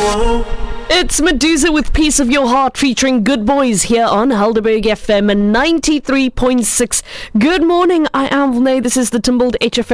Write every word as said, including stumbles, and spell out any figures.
It's Medusa with Piece of Your Heart featuring Good Boys here on Helderberg F M ninety-three point six. Good morning, I am Vulnay. This is the Timbled H F M